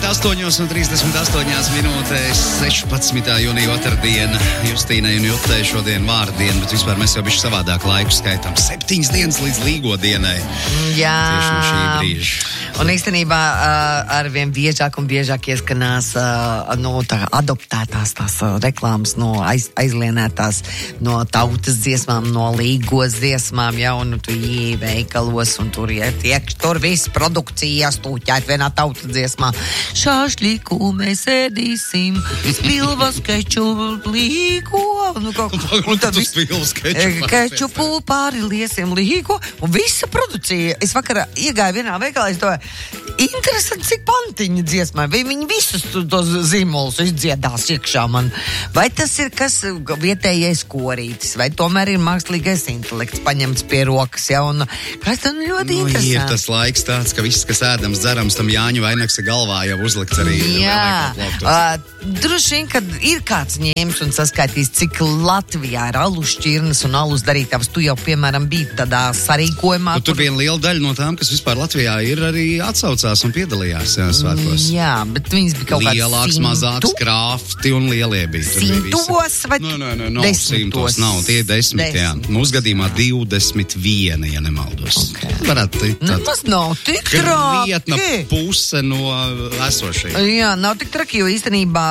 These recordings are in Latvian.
8:38 minūtes, 16. jūnija otrdiena. Justīnai un Jutei šodien vārdiena, bet vispār mēs jau bišķi savādāk laiku skaitām. 7 dienas līdz līgo dienai. Jā. Tieši no šī brīža. Un īstenībā arvien biežāk un biežāk ieskanās adoptētās tās reklāmas, aizlienētās no tautas dziesmām, no līgos dziesmām, ja, un tu ieej veikalos, un tur viss produkcija stūķēt vienā tautas dziesmā. Šāšļīku mēs ēdīsim, spilvas kečupu līgo, un tad kečupu pāri liesim līgo, un visa produkcija. Es vakarā iegāju vienā veikalā, es domāju, interesanti, cik pantiņa dziesmai, vai viņi visus tos zīmolus izdziedās iekšā man. Vai tas ir kas vietējais korītis, vai tomēr ir mākslīgais intelekts paņemts pie rokas, ja, un kas tam ļoti interesanti. Ir tas laiks tāds, ka viss, kas ēdams, dzerams, tam Jāņu vainags galvā jau uzlikts arī. Jā, droši vien, kad ir kāds ņēmis un saskaitījis, cik Latvijā ir alus šķirnes un alus darītavas. Tu jau, piemēram, biji tādā sarīkojumā. Tur bija liela daļa no tām, kas vispār Latvijā ir, arī atsaucās un piedalījās svētkos. Jā, bet viņas bija kaut kāds lielāks, mazāks, krāfti un lielie bija. Simtos vai desmitos? Nav, tie 10, jā. Mūsu gadījumā 21, ja nemaldos. Okay. Varētu teikt tāda. Tas nav tik traki. Krietna puse no esošajiem. Jā, nav tik traki, jo īstenībā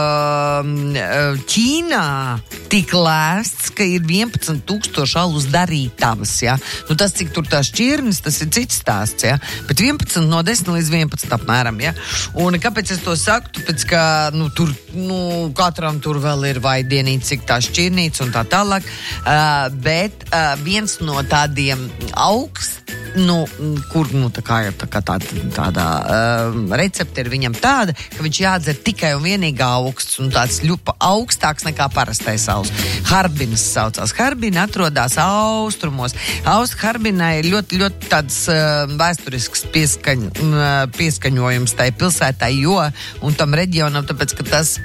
Ķīnā tik lēsts, ka ir 11,000 alus darītavas, ja. Nu, tas, cik tur tās šķirnes, tas ir cits stāsts, ja. Bet 11 no 10 līdz 11 apmēram, ja. Un kāpēc es to saku? Tāpēc, ka, katram tur vēl ir vaidienīts, cik tā šķirnīts un tā tālāk. Bet viens no tādiem tāda recepte ir viņam tāda, ka viņš jādzer tikai un vienīgi augsts un tāds ļupa augstāks nekā parastais alus. Harbinas saucās. Harbina atrodas austrumos. Harbinai ir ļoti, ļoti tāds vēsturisks pieskaņojums tai pilsētai, jo un tam reģionam, tāpēc, ka tas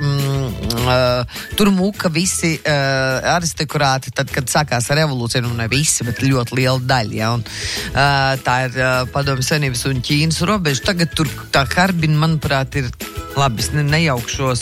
tur muka visi aristokrāti, tad, kad sākās revolūcija, nu ne visi, bet ļoti liela daļa, ja, un tā ir Padomju Savienības un Ķīnas robeža. Tagad tur tā Harbina, manuprāt, ir labi, es nejaukšos,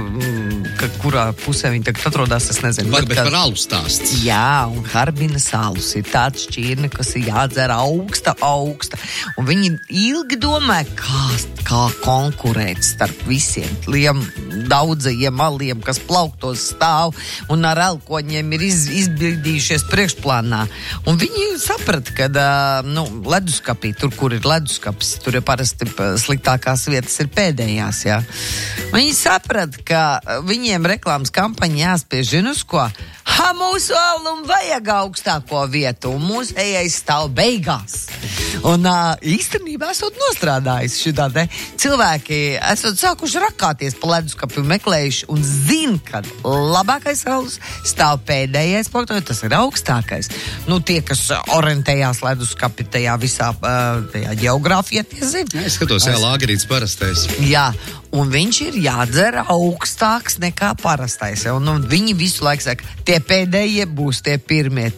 kurā pusē viņi tagad atrodas, es nezinu. Bet par alus stāsts. Jā, un Harbinas alus ir tāds šķirne, kas ir jādzer augsta. Un viņi ilgi domā, kā konkurēt starp visiem daudzajiem aliem, kas plauktos stāv un ar elkoņiem ir izbīdījušies priekšplānā. Un viņi saprata, ka leduskapī, tur, kur ir leduskapis, tur ir parasti sliktākās vietas ir pēdējās, jā. Viņi saprata, ka viņiem reklāmas kampaņa jāspiež, uz ko? Mūsu alam vajag augstāko vietu, un mūsu ejais stāv beigās. Un īstenībā esot nostrādājis šitā te cilvēki, esot sākuši rakāties pa leduskapi un meklējuši un zin, ka labākais alus stāv pēdējais punkts, tas ir augstākais. Tie, kas orientējās leduskapi tajā visā tajā geogrāfijā, tie zin. Jā, es skatos, lāgerīts parastais. Jā, un viņš ir jādzer augstāks nekā parastais. Un viņi visu laiku saka, tie pēdējie būs tie pirmie,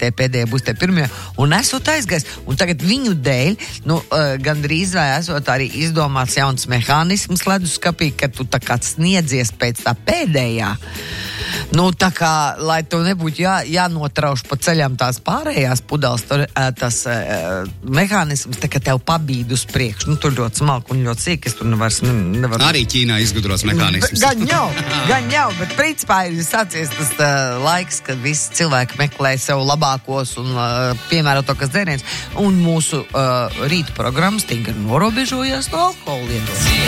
un esot aizgājis. Un tagad viņu dēļ, gandrīz vai esot arī izdomāts jauns mehānisms leduskapī, ka tu tā kā sniedzies pēc tā pēdējā. Tā kā, lai tu nebūtu jānotrauš pa ceļām tās pārējās pudeles, tas mehānisms, tā kā tev pabīd uz priekšu. Tur ļoti smalki un ļoti sīk, es tur nevar... Arī Ķīnā izgudros mehānisms. Gan jau, bet principā ir sācies tas laiks, kad visi cilvēki meklē sev labākos un piemērotākos dzērienus, un mūsu rīta programmas tīk norobežojās no alkohola lietošanas.